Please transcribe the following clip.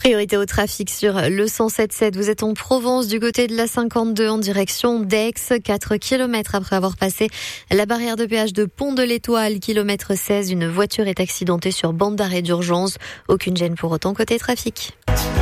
Priorité au trafic sur le 107.7. Vous êtes en Provence du côté de la 52 en direction d'Aix. 4 kilomètres après avoir passé la barrière de péage de Pont de l'Étoile, kilomètre 16. Une voiture est accidentée sur bande d'arrêt d'urgence. Aucune gêne pour autant côté trafic.